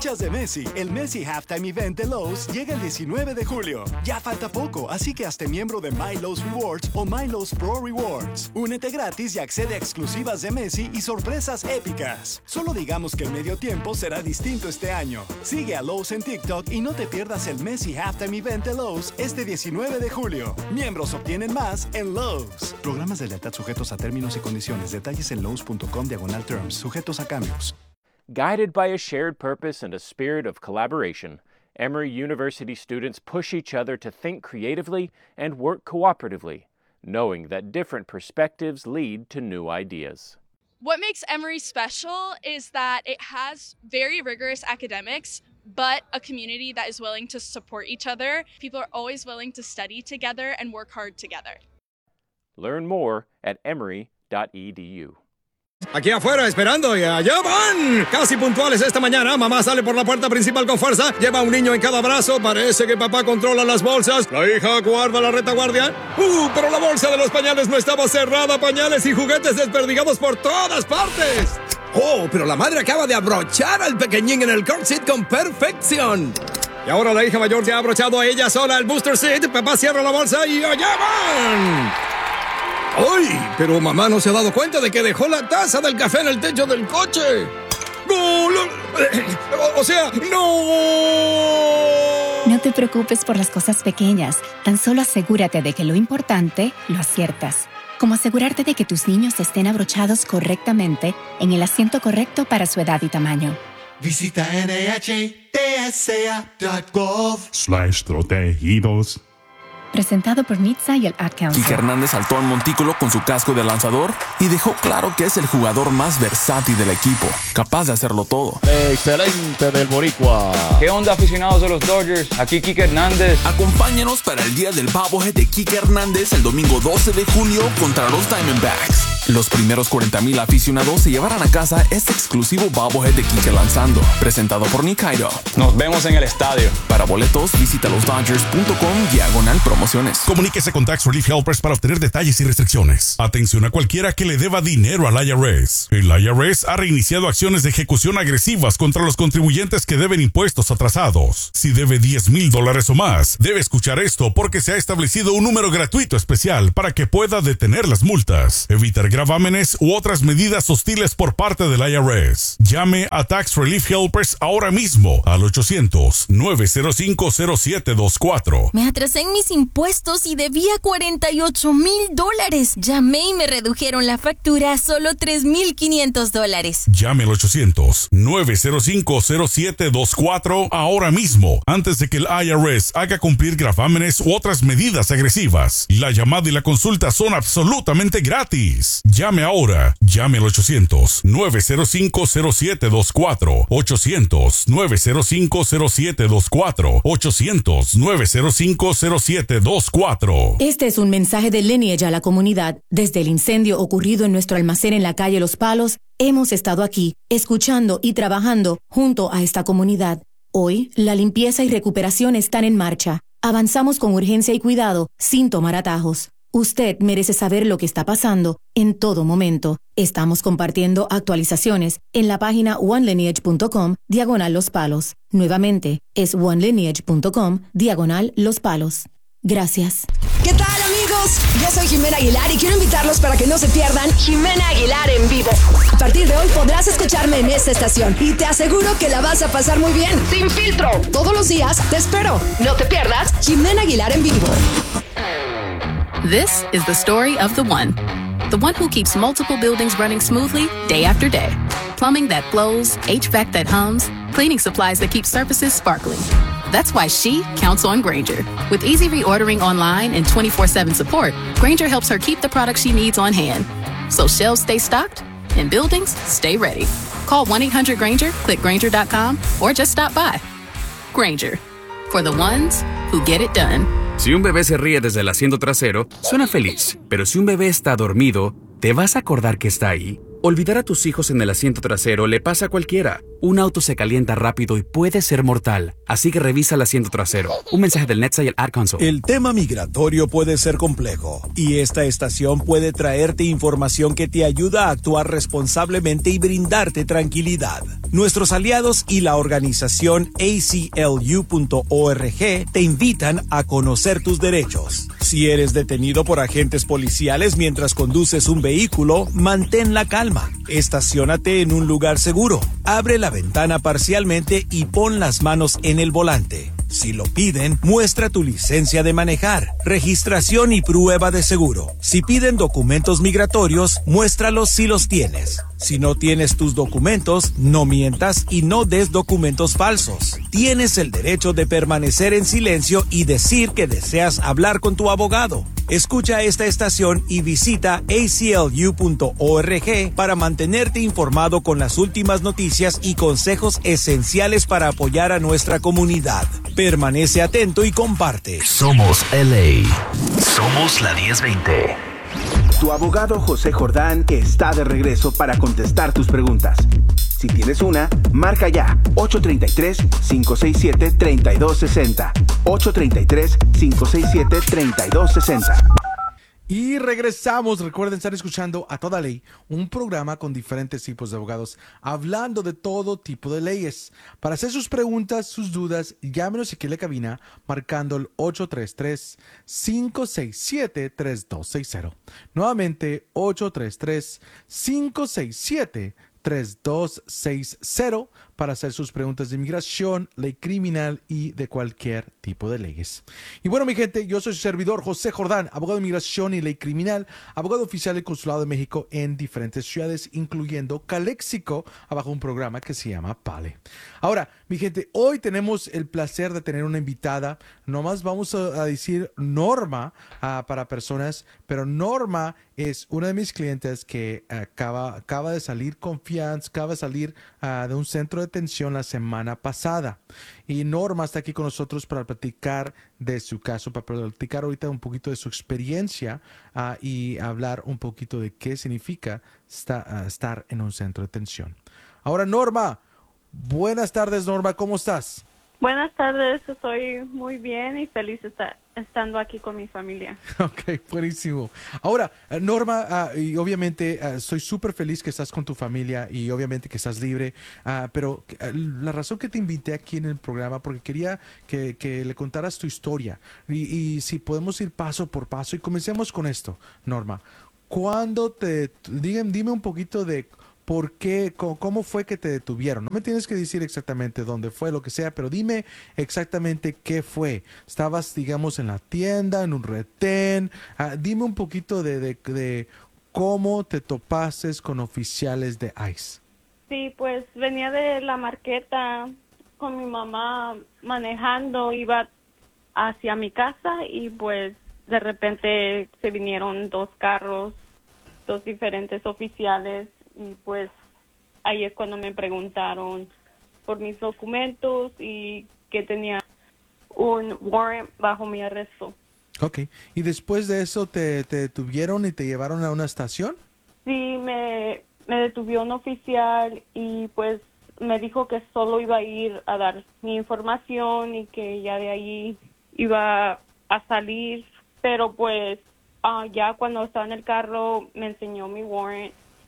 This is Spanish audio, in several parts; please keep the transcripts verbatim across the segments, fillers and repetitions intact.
hinchas de Messi, el Messi Halftime Event de Lowe's llega el diecinueve de julio. Ya falta poco, así que hazte miembro de My Lowe's Rewards o My Lowe's Pro Rewards. Únete gratis y accede a exclusivas de Messi y sorpresas épicas. Solo digamos que el medio tiempo será distinto este año. Sigue a Lowe's en TikTok y no te pierdas el Messi Halftime Event de Lowe's este diecinueve de julio. Miembros obtienen más en Lowe's. Programas de lealtad sujetos a términos y condiciones. Detalles en lowes punto com diagonal terms. Sujetos a cambios. Guided by a shared purpose and a spirit of collaboration, Emory University students push each other to think creatively and work cooperatively, knowing that different perspectives lead to new ideas. What makes Emory special is that it has very rigorous academics, but a community that is willing to support each other. People are always willing to study together and work hard together. Learn more at emory dot e d u. Aquí afuera esperando y allá van. Casi puntuales esta mañana. Mamá sale por la puerta principal con fuerza. Lleva a un niño en cada brazo. Parece que papá controla las bolsas. La hija guarda la retaguardia. Uh, pero la bolsa de los pañales no estaba cerrada. Pañales y juguetes desperdigados por todas partes. Oh, pero la madre acaba de abrochar al pequeñín en el car seat con perfección. Y ahora la hija mayor ya ha abrochado a ella sola el booster seat. Papá cierra la bolsa y allá van. ¡Ay! Pero mamá no se ha dado cuenta de que dejó la taza del café en el techo del coche. ¡Gol! O, o sea, ¡no! No te preocupes por las cosas pequeñas. Tan solo asegúrate de que lo importante lo aciertas. Como asegurarte de que tus niños estén abrochados correctamente en el asiento correcto para su edad y tamaño. Visita N H T S A punto gov slash protegidos. Presentado por N H T S A y el Ad Council. Quique Hernández saltó al montículo con su casco de lanzador y dejó claro que es el jugador más versátil del equipo, capaz de hacerlo todo. Excelente del boricua. ¿Qué onda, aficionados de los Dodgers? Aquí Quique Hernández. Acompáñanos para el día del bobblehead de Quique Hernández el domingo doce de julio contra los Diamondbacks. Los primeros cuarenta mil aficionados se llevarán a casa este exclusivo bobblehead de Quique lanzando, presentado por Nick Heidel. Nos vemos en el estadio. Para boletos, visita los dodgers punto com diagonal promociones. Comuníquese con Tax Relief Helpers para obtener detalles y restricciones. Atención a cualquiera que le deba dinero al I R S. El I R S ha reiniciado acciones de ejecución agresivas contra los contribuyentes que deben impuestos atrasados. Si debe diez mil dólares o más, debe escuchar esto porque se ha establecido un número gratuito especial para que pueda detener las multas, evitar gravámenes u otras medidas hostiles por parte del I R S. Llame a Tax Relief Helpers ahora mismo al ochocientos, nueve cero cinco, cero siete dos cuatro. Me atrasé en mis impuestos y debía cuarenta y ocho mil dólares. Llamé y me redujeron la factura a solo tres mil quinientos dólares. Llame al ochocientos, nueve cero cinco, cero siete dos cuatro ahora mismo, antes de que el I R S haga cumplir gravámenes u otras medidas agresivas. La llamada y la consulta son absolutamente gratis. Llame ahora. Llame al ochocientos, nueve cero cinco, cero siete dos cuatro. ochocientos, nueve cero cinco, cero siete dos cuatro. ochocientos, nueve cero cinco, cero siete dos cuatro. Este es un mensaje de Lineage a la comunidad. Desde el incendio ocurrido en nuestro almacén en la calle Los Palos, hemos estado aquí, escuchando y trabajando junto a esta comunidad. Hoy, la limpieza y recuperación están en marcha. Avanzamos con urgencia y cuidado, sin tomar atajos. Usted merece saber lo que está pasando en todo momento. Estamos compartiendo actualizaciones en la página one lineage punto com diagonal Los Palos. Nuevamente, es one lineage punto com diagonal Los Palos. Gracias. ¿Qué tal, amigos? Yo soy Jimena Aguilar y quiero invitarlos para que no se pierdan Jimena Aguilar en vivo. A partir de hoy podrás escucharme en esta estación y te aseguro que la vas a pasar muy bien. Sin filtro. Todos los días te espero. No te pierdas Jimena Aguilar en vivo. This is the story of the one. The one who keeps multiple buildings running smoothly day after day. Plumbing that flows, H V A C that hums, cleaning supplies that keep surfaces sparkling. That's why she counts on Grainger. With easy reordering online and twenty-four seven support, Grainger helps her keep the products she needs on hand. So shelves stay stocked and buildings stay ready. Call one eight hundred Grainger, click Grainger dot com, or just stop by. Grainger. For the ones who get it done. Si un bebé se ríe desde el asiento trasero, suena feliz. Pero si un bebé está dormido, ¿te vas a acordar que está ahí? Olvidar a tus hijos en el asiento trasero le pasa a cualquiera. Un auto se calienta rápido y puede ser mortal, así que revisa el asiento trasero. Un mensaje del NHTSA y el Ad Console. El tema migratorio puede ser complejo y esta estación puede traerte información que te ayuda a actuar responsablemente y brindarte tranquilidad. Nuestros aliados y la organización A C L U punto org te invitan a conocer tus derechos. Si eres detenido por agentes policiales mientras conduces un vehículo, mantén la calma. Estaciónate en un lugar seguro. Abre la ventana parcialmente y pon las manos en el volante. Si lo piden, muestra tu licencia de manejar, registración y prueba de seguro. Si piden documentos migratorios, muéstralos si los tienes. Si no tienes tus documentos, no mientas y no des documentos falsos. Tienes el derecho de permanecer en silencio y decir que deseas hablar con tu abogado. Escucha esta estación y visita A C L U punto org para mantenerte informado con las últimas noticias y consejos esenciales para apoyar a nuestra comunidad. Permanece atento y comparte. Somos L A. Somos la diez veinte. Tu abogado José Jordán está de regreso para contestar tus preguntas. Si tienes una, marca ya ocho tres tres, cinco seis siete, tres dos seis cero. ocho tres tres, cinco seis siete, tres dos seis cero. Y regresamos. Recuerden estar escuchando A Toda Ley, un programa con diferentes tipos de abogados hablando de todo tipo de leyes. Para hacer sus preguntas, sus dudas, llámenos aquí en la cabina marcando el ocho tres tres, cinco seis siete, tres dos seis cero. Nuevamente, ocho tres tres, cinco seis siete, tres dos seis cero para hacer sus preguntas de inmigración, ley criminal y de cualquier tipo de leyes. Y bueno, mi gente, yo soy su servidor José Jordán, abogado de inmigración y ley criminal, abogado oficial del Consulado de México en diferentes ciudades, incluyendo Calexico, abajo un programa que se llama PALE. Ahora, mi gente, hoy tenemos el placer de tener una invitada. Nomás vamos a, a decir Norma uh, para personas, pero Norma es una de mis clientes que uh, acaba, acaba de salir confianza, acaba de salir uh, de un centro de detención la semana pasada. Y Norma está aquí con nosotros para platicar de su caso, para platicar ahorita un poquito de su experiencia uh, y hablar un poquito de qué significa esta, uh, estar en un centro de detención. Ahora, Norma, buenas tardes, Norma, ¿cómo estás? Buenas tardes, estoy muy bien y feliz de estar estando aquí con mi familia. Ok, buenísimo. Ahora, Norma, uh, y obviamente uh, soy súper feliz que estás con tu familia y obviamente que estás libre, uh, pero uh, la razón que te invité aquí en el programa, porque quería que, que le contaras tu historia y, y si podemos ir paso por paso y comencemos con esto, Norma. ¿Cuándo te, dime, dime un poquito de ¿por qué? ¿Cómo fue que te detuvieron? No me tienes que decir exactamente dónde fue, lo que sea, pero dime exactamente qué fue. ¿Estabas, digamos, en la tienda, en un retén? Uh, dime un poquito de, de, de cómo te topaste con oficiales de ICE. Sí, pues venía de la marqueta con mi mamá manejando, iba hacia mi casa y pues de repente se vinieron dos carros, dos diferentes oficiales. Y pues ahí es cuando me preguntaron por mis documentos y que tenía un warrant bajo mi arresto. Ok, ¿y después de eso te, te detuvieron y te llevaron a una estación? Sí, me, me detuvió un oficial y pues me dijo que solo iba a ir a dar mi información y que ya de ahí iba a salir, pero pues uh, ya cuando estaba en el carro me enseñó mi warrant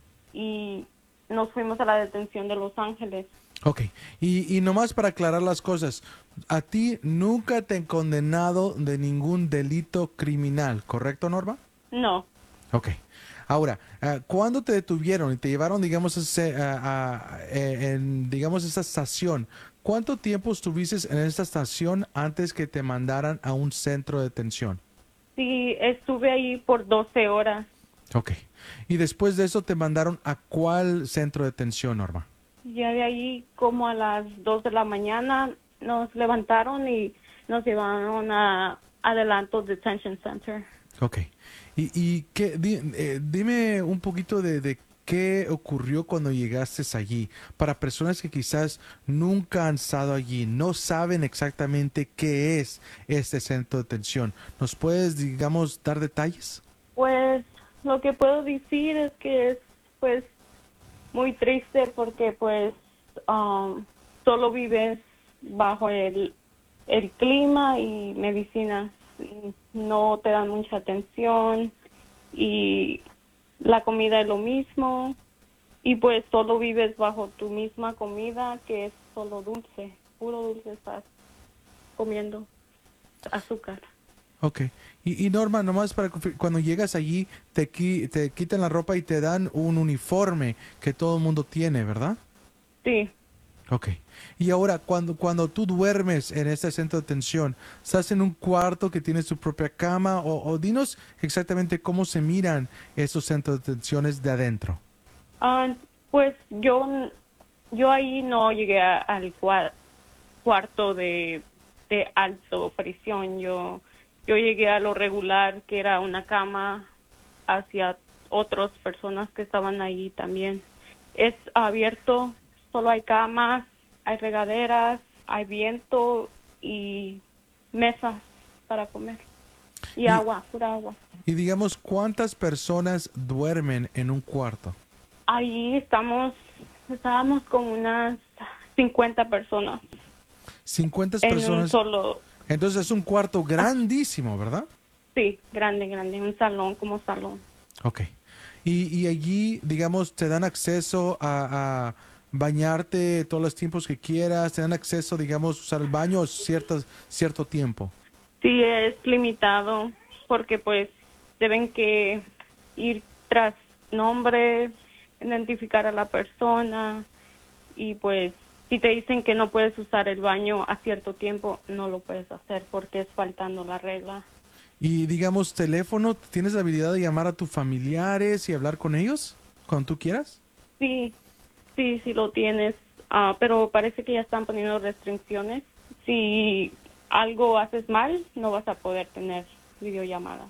y nos fuimos a la detención de Los Ángeles. Ok, y, y nomás para aclarar las cosas, a ti nunca te han condenado de ningún delito criminal, ¿correcto, Norma? No. Ok, ahora, uh, ¿cuándo te detuvieron y te llevaron, digamos, ese, uh, uh, en, digamos, esa estación? ¿Cuánto tiempo estuviste en esta estación antes que te mandaran a un centro de detención? Sí, estuve ahí por doce horas. Ok. ¿Y después de eso te mandaron a cuál centro de detención, Norma? Ya de ahí como a las dos de la mañana nos levantaron y nos llevaron a Adelanto Detention Center. Ok. ¿Y, y qué, di, eh, dime un poquito de, de qué ocurrió cuando llegaste allí? Para personas que quizás nunca han estado allí, no saben exactamente qué es este centro de detención. ¿Nos puedes, digamos, dar detalles? Pues lo que puedo decir es que es pues muy triste porque pues um, solo vives bajo el, el clima y medicinas. No te dan mucha atención y la comida es lo mismo. Y pues solo vives bajo tu misma comida, que es solo dulce. Puro dulce estás comiendo, azúcar. Ok. Y, y Norma, nomás para confir- cuando llegas allí, te, qui- te quitan la ropa y te dan un uniforme que todo el mundo tiene, ¿verdad? Sí. Ok. Y ahora, cuando, cuando tú duermes en este centro de detención, ¿estás en un cuarto que tiene su propia cama? O, o dinos exactamente cómo se miran esos centros de detenciones de adentro. Ah, pues yo, yo ahí no llegué a- al cua- cuarto de, de alto prisión. Yo, yo llegué a lo regular, que era una cama hacia otras personas que estaban ahí también. Es abierto, solo hay camas, hay regaderas, hay viento y mesas para comer. Y, Y- agua, pura agua. Y digamos, ¿cuántas personas duermen en un cuarto? Ahí estamos, estábamos con unas cincuenta personas. cincuenta En un personas. solo, Entonces es un cuarto grandísimo, ¿verdad? sí, grande, grande, un salón como salón. Ok. Y, y allí, digamos, te dan acceso a, a bañarte todos los tiempos que quieras, te dan acceso, digamos, a usar el baño cierto, cierto tiempo. Sí, es limitado porque pues deben que ir tras nombre, identificar a la persona y pues si te dicen que no puedes usar el baño a cierto tiempo, no lo puedes hacer porque es faltando la regla. Y digamos, teléfono, ¿tienes la habilidad de llamar a tus familiares y hablar con ellos cuando tú quieras? Sí, sí, sí lo tienes, ah, pero parece que ya están poniendo restricciones. Si algo haces mal, no vas a poder tener videollamadas.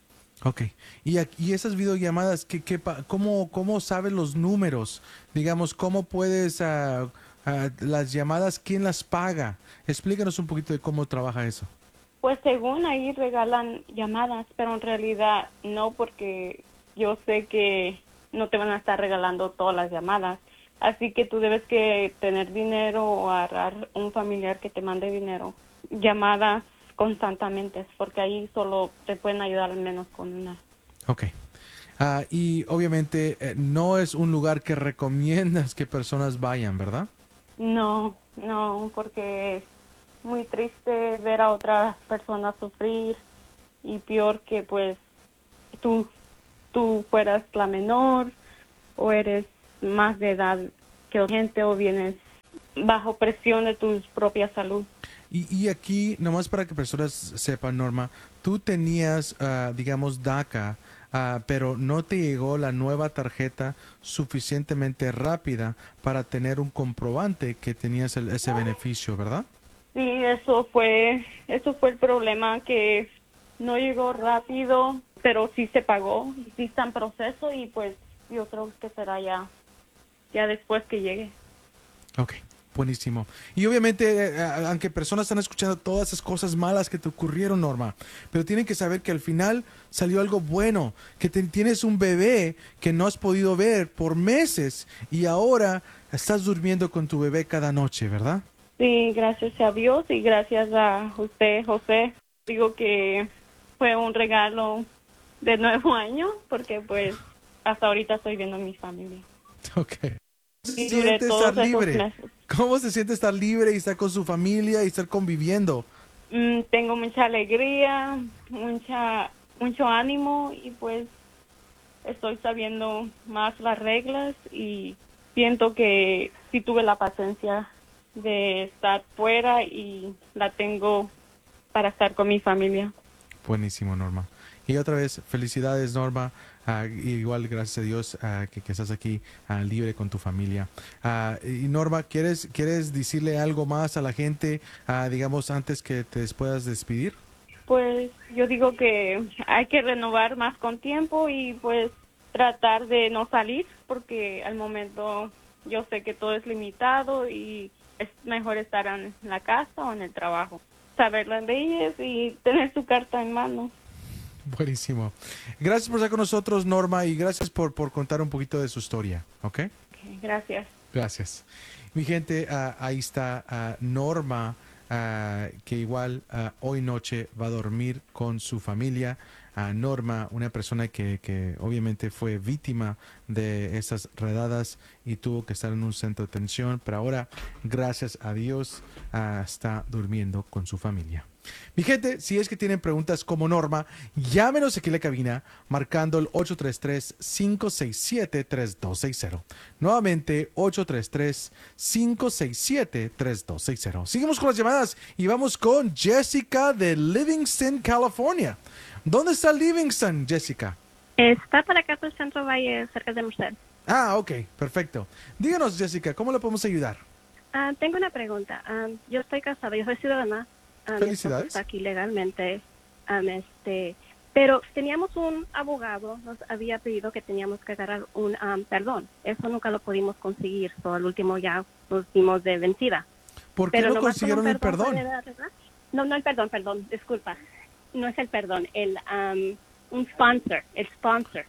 Ok. Y, aquí- y esas videollamadas, ¿qué, qué, pa- cómo, ¿cómo sabes los números? Digamos, ¿cómo puedes, ah, ah, las llamadas, quién las paga? Explícanos un poquito de cómo trabaja eso. Pues según ahí regalan llamadas, pero en realidad no, porque yo sé que no te van a estar regalando todas las llamadas. Así que tú debes que tener dinero o agarrar un familiar que te mande dinero. Llamadas constantemente, porque ahí solo te pueden ayudar al menos con una. Ok. Ah, y obviamente eh, no es un lugar que recomiendas que personas vayan, ¿verdad? No, no, porque es muy triste ver a otras personas sufrir y peor que pues tú, tú fueras la menor o eres más de edad que gente o vienes bajo presión de tu propia salud. Y, y aquí, nomás para que personas sepan, Norma, tú tenías, ah, digamos, DACA, ah, pero no te llegó la nueva tarjeta suficientemente rápida para tener un comprobante que tenías el- ese beneficio, ¿verdad? Sí, eso fue, eso fue el problema, que no llegó rápido, pero sí se pagó, sí está en proceso y pues yo creo que será ya, ya después que llegue. Ok, buenísimo. Y obviamente, eh, aunque personas están escuchando todas esas cosas malas que te ocurrieron, Norma, pero tienen que saber que al final salió algo bueno, que te- tienes un bebé que no has podido ver por meses y ahora estás durmiendo con tu bebé cada noche, ¿verdad? Sí, gracias a Dios y gracias a usted, José. Digo que fue un regalo de nuevo año porque pues hasta ahorita estoy viendo a mi familia. Ok. ¿Cómo se Y duré siente todos estar esos libre? meses. ¿Cómo se siente estar libre y estar con su familia y estar conviviendo? Mm, tengo mucha alegría, mucha mucho ánimo y pues estoy sabiendo más las reglas y siento que sí tuve la paciencia de estar fuera y la tengo para estar con mi familia. Buenísimo, Norma. Y otra vez, felicidades, Norma. Ah, igual, gracias a Dios ah, que, que estás aquí ah, libre con tu familia. Ah, y Norma, ¿quieres, ¿quieres decirle algo más a la gente, ah, digamos, antes que te puedas despedir? Pues yo digo que hay que renovar más con tiempo y pues tratar de no salir porque al momento yo sé que todo es limitado y es mejor estar en la casa o en el trabajo. Saber las leyes y tener su carta en mano. Buenísimo. Gracias por estar con nosotros, Norma, y gracias por, por contar un poquito de su historia, ¿ok? Okay, gracias. Gracias. Mi gente, uh, ahí está uh, Norma, uh, que igual uh, hoy noche va a dormir con su familia. Uh, Norma, una persona que, que obviamente fue víctima de esas redadas y tuvo que estar en un centro de atención, pero ahora, gracias a Dios, uh, está durmiendo con su familia. Mi gente, si es que tienen preguntas como Norma, llámenos aquí en la cabina marcando el ocho tres tres, cinco seis siete, tres dos seis cero. Nuevamente, ocho tres tres, cinco seis siete, tres dos seis cero. Seguimos con las llamadas y vamos con Jessica de Livingston, California. ¿Dónde está Livingston, Jessica? Está para acá por el Centro Valle, cerca de Merced. Ah, ok, perfecto. Díganos, Jessica, ¿cómo le podemos ayudar? Uh, tengo una pregunta. Um, yo estoy casada, yo soy ciudadana. Um, Felicidades. Está aquí legalmente. Um, este, pero teníamos un abogado, nos había pedido que teníamos que agarrar un um, perdón. Eso nunca lo pudimos conseguir. So, al último ya nos dimos de vencida. ¿Por qué pero no consiguieron el perdón? No, no el perdón, perdón, disculpa. No es el perdón, el um, un sponsor, el sponsor.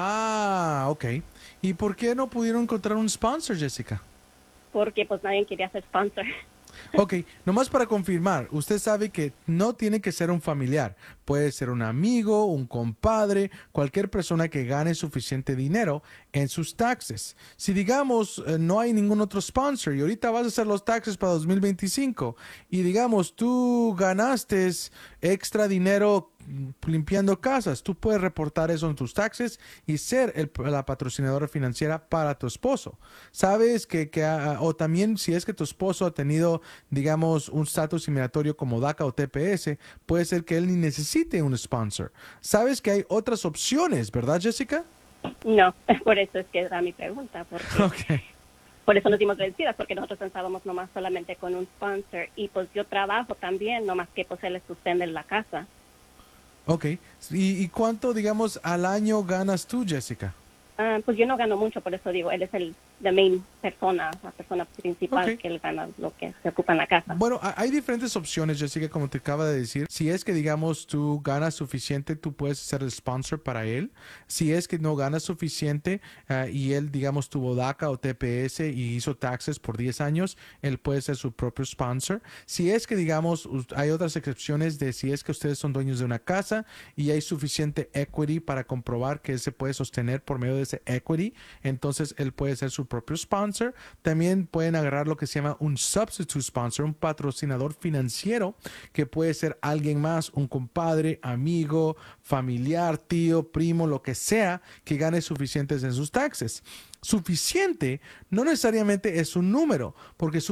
Ah, ok. ¿Y por qué no pudieron encontrar un sponsor, Jessica? Porque pues nadie quería ser sponsor. Ok, nomás para confirmar, usted sabe que no tiene que ser un familiar, puede ser un amigo, un compadre, cualquier persona que gane suficiente dinero en sus taxes. Si digamos eh, no hay ningún otro sponsor y ahorita vas a hacer los taxes para dos mil veinticinco y digamos tú ganaste extra dinero limpiando casas, tú puedes reportar eso en tus taxes y ser el, la patrocinadora financiera para tu esposo. Sabes que, que uh, o también si es que tu esposo ha tenido, digamos, un estatus inmigratorio como DACA o T P S, puede ser que él ni necesite un sponsor. Sabes que hay otras opciones, ¿verdad, Jessica? No, por eso es que era mi pregunta, porque okay. Por eso nos dimos vencidas, porque nosotros pensábamos nomás solamente con un sponsor y pues yo trabajo también, nomás que pues él es sustenta en la casa. Ok. ¿Y, ¿Y cuánto, digamos, al año ganas tú, Jessica? Uh, pues yo no gano mucho, por eso digo, él es el the main persona, la persona principal okay. que él gana lo que se ocupa en la casa. Bueno, hay diferentes opciones, Jessica, como te acaba de decir. Si es que, digamos, tú ganas suficiente, tú puedes ser el sponsor para él. Si es que no ganas suficiente uh, y él, digamos, tuvo DACA o T P S y hizo taxes por diez años, él puede ser su propio sponsor. Si es que, digamos, hay otras excepciones de si es que ustedes son dueños de una casa y hay suficiente equity para comprobar que él se puede sostener por medio de ese equity, entonces él puede ser su propio sponsor. También pueden agarrar lo que se llama un substitute sponsor, un patrocinador financiero, que puede ser alguien más, un compadre, amigo, familiar, tío, primo, lo que sea, que gane suficientes en sus taxes. Suficiente no necesariamente es un número, porque su